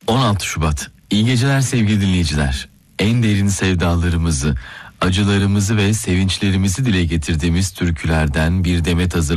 16 Şubat. İyi geceler sevgili dinleyiciler. En derin sevdalarımızı, acılarımızı ve sevinçlerimizi dile getirdiğimiz türkülerden bir demet hazırladık.